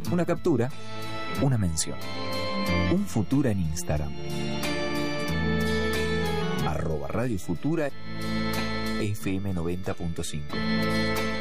Una captura, una mención. Un Futura en Instagram. @Radio Futura FM 90.5.